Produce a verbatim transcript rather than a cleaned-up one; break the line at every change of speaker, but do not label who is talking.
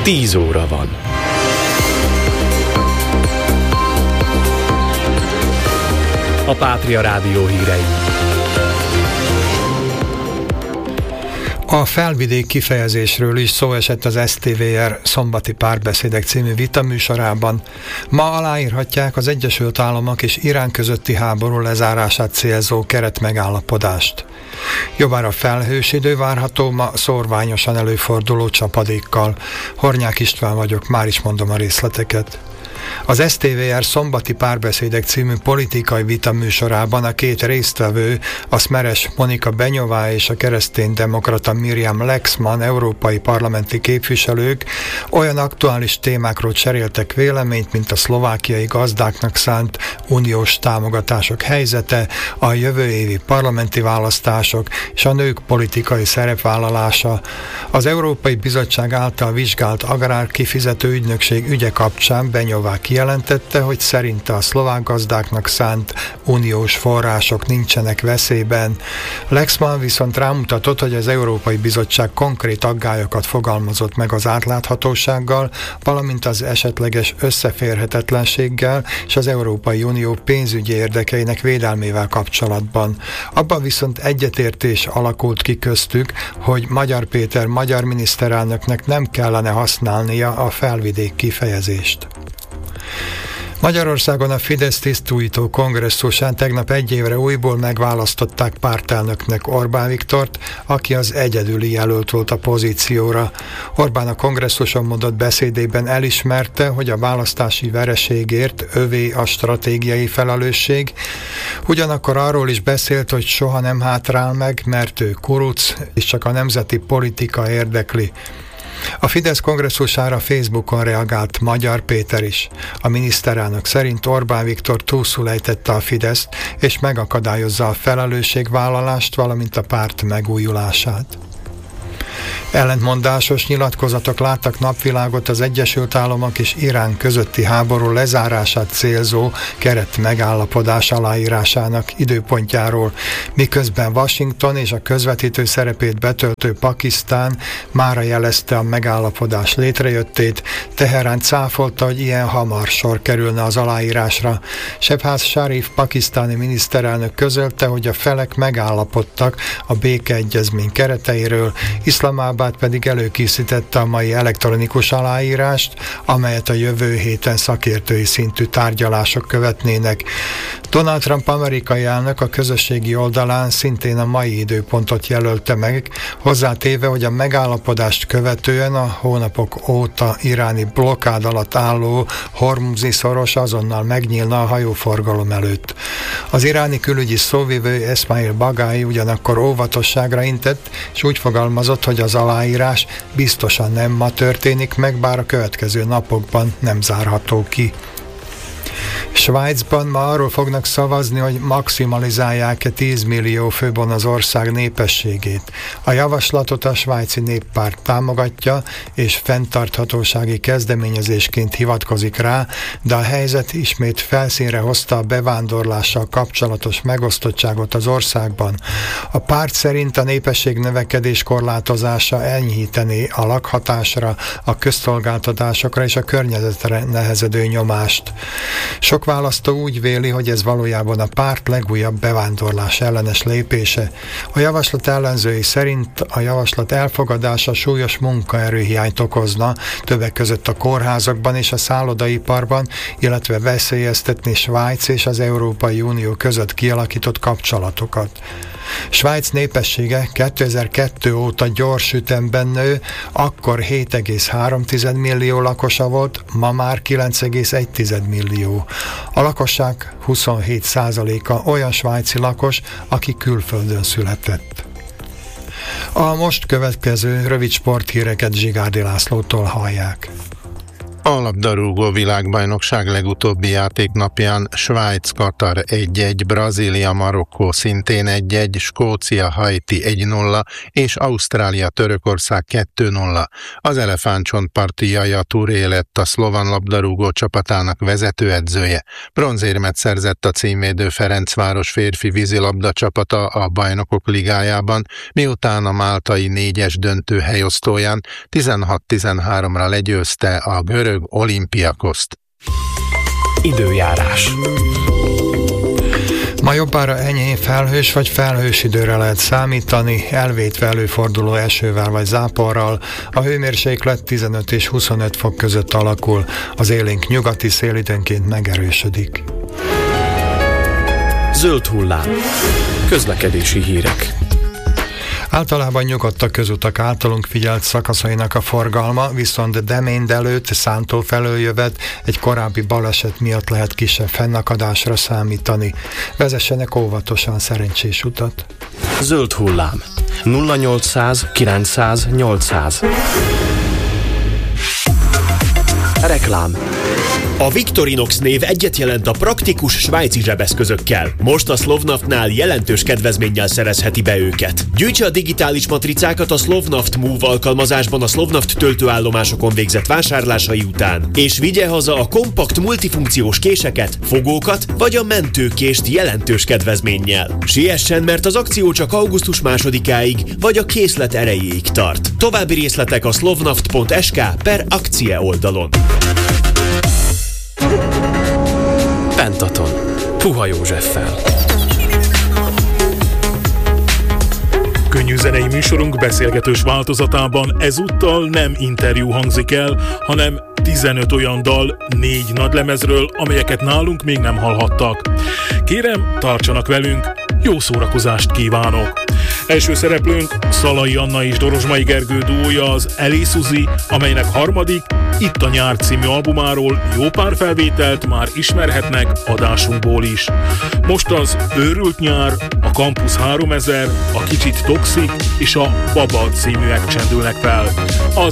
tíz óra van. A Pátria Rádió hírei.
A felvidék kifejezésről is szó esett az es té vé er Szombati Párbeszédek című vitaműsorában. Ma aláírhatják az Egyesült Államok és Irán közötti háború lezárását célzó keretmegállapodást. Jobbára felhős idő várható, ma szórványosan előforduló csapadékkal. Hornyák István vagyok, már is mondom a részleteket. Az es té vé er Szombati Párbeszédek című politikai vita műsorában a két résztvevő, a Smeres Monika Benyová és a kereszténydemokrata Miriam Lexman európai parlamenti képviselők olyan aktuális témákról cseréltek véleményt, mint a szlovákiai gazdáknak szánt uniós támogatások helyzete, a jövő évi parlamenti választások és a nők politikai szerepvállalása. Az Európai Bizottság által vizsgált agrárkifizető ügynökség ügye kapcsán Benyová kijelentette, hogy szerinte a szlovák gazdáknak szánt uniós források nincsenek veszélyben. Lexman viszont rámutatott, hogy az Európai Bizottság konkrét aggályokat fogalmazott meg az átláthatósággal, valamint az esetleges összeférhetetlenséggel és az Európai Unió pénzügyi érdekeinek védelmével kapcsolatban. Abban viszont egyetértés alakult ki köztük, hogy Magyar Péter magyar miniszterelnöknek nem kellene használnia a felvidék kifejezést. Magyarországon a Fidesz tisztújító kongresszusán tegnap egy évre újból megválasztották pártelnöknek Orbán Viktort, aki az egyedüli jelölt volt a pozícióra. Orbán a kongresszuson mondott beszédében elismerte, hogy a választási vereségért övé a stratégiai felelősség, ugyanakkor arról is beszélt, hogy soha nem hátrál meg, mert ő kuruc, és csak a nemzeti politika érdekli. A Fidesz kongresszusára Facebookon reagált Magyar Péter is. A miniszterelnök szerint Orbán Viktor túlszul ejtette a Fideszt, és megakadályozza a felelősségvállalást, valamint a párt megújulását. Ellentmondásos nyilatkozatok láttak napvilágot az Egyesült Államok és Irán közötti háború lezárását célzó keret megállapodás aláírásának időpontjáról, miközben Washington és a közvetítő szerepét betöltő Pakisztán mára jelezte a megállapodás létrejöttét, Teherán cáfolta, hogy ilyen hamar sor kerülne az aláírásra. Shehbaz Sharif pakisztáni miniszterelnök közölte, hogy a felek megállapodtak a békeegyezmény kereteiről, Iszlamabad pedig előkészítette a mai elektronikus aláírást, amelyet a jövő héten szakértői szintű tárgyalások követnének. Donald Trump amerikai elnök a közösségi oldalán szintén a mai időpontot jelölte meg, hozzátéve, hogy a megállapodást követően a hónapok óta iráni blokkád alatt álló Hormuzi szoros azonnal megnyílna a hajóforgalom előtt. Az iráni külügyi szóvivő Esmail Bagai ugyanakkor óvatosságra intett, és úgy fogalmazott, hogy az aláírás biztosan nem ma történik meg, bár a következő napokban nem zárható ki. Svájcban ma arról fognak szavazni, hogy maximalizálják-e tíz millió főben az ország népességét. A javaslatot a svájci néppárt támogatja, és fenntarthatósági kezdeményezésként hivatkozik rá, de a helyzet ismét felszínre hozta a bevándorlással kapcsolatos megosztottságot az országban. A párt szerint a népesség növekedés korlátozása enyhítené a lakhatásra, a közszolgáltatásokra és a környezetre nehezedő nyomást. Sok választó úgy véli, hogy ez valójában a párt legújabb bevándorlás ellenes lépése. A javaslat ellenzői szerint a javaslat elfogadása súlyos munkaerőhiányt okozna, többek között a kórházakban és a szállodaiparban, illetve veszélyeztetni Svájc és az Európai Unió között kialakított kapcsolatokat. Svájc népessége kétezer-kettő óta gyors ütemben nő, akkor hét egész három millió lakosa volt, ma már kilenc egész egy millió. A lakosság huszonhét százaléka olyan svájci lakos, aki külföldön született. A most következő rövid sporthíreket Zsigárdi Lászlótól hallják.
A labdarúgó világbajnokság legutóbbi játéknapján Svájc-Katar egy egy, Brazília-Marokkó szintén egy egy, Skócia-Haiti egy nulla és Ausztrália-Törökország kettő nulla. Az elefántcsontparti Yaya Touré lett a szlovan labdarúgó csapatának vezetőedzője. Bronzérmet szerzett a címvédő Ferencváros férfi vízilabda csapata a Bajnokok Ligájában, miután a máltai négyes döntő helyosztóján tizenhat tizenháromra legyőzte a görög Olympiakoszt.
Időjárás.
Ma jobbára enyhén felhős vagy felhős időre lehet számítani, elvétve előforduló esővel vagy záporral. A hőmérséklet tizenöt és huszonöt fok között alakul, az élénk nyugati szél időnként megerősödik.
Zöld hullám. Közlekedési hírek.
Általában nyugodt a közutak általunk figyelt szakaszainak a forgalma, viszont Deménd előtt Szántó felől jövet egy korábbi baleset miatt lehet kisebb fennakadásra számítani. Vezessenek óvatosan, szerencsés utat.
Zöld hullám. nulla nyolcszáz kilencszáz nyolcszáz. Reklám.
A Victorinox név egyet jelent a praktikus svájci zsebeszközökkel. Most a Slovnaftnál jelentős kedvezménnyel szerezheti be őket. Gyűjtse a digitális matricákat a Slovnaft Move alkalmazásban a Slovnaft töltőállomásokon végzett vásárlásai után, és vigye haza a kompakt multifunkciós késeket, fogókat vagy a mentőkést jelentős kedvezménnyel. Siessen, mert az akció csak augusztus másodikáig vagy a készlet erejéig tart. További részletek a slovnaft pont es ká per akcie oldalon.
Pentaton. Puha Józseffel.
Könnyű zenei műsorunk beszélgetős változatában ezúttal nem interjú hangzik el, hanem tizenöt olyan dal, négy nagylemezről, amelyeket nálunk még nem hallhattak. Kérem, tartsanak velünk, jó szórakozást kívánok! Első szereplőnk Szalai Anna és Dorozsmai Gergő duója az Elé Suzi, amelynek harmadik, Itt a nyár című albumáról jó pár felvételt már ismerhetnek adásunkból is. Most az Őrült nyár, a Campus háromezer, a Kicsit Toxic és a Baba címűek csendülnek fel. Az